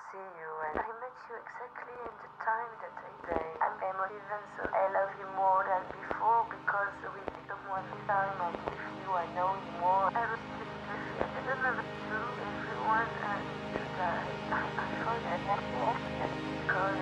see you, and I met you exactly in the time that I say I'm emotive, and so I love you more than before because we become one time, and with you I know you more. I was just I don't know what to do.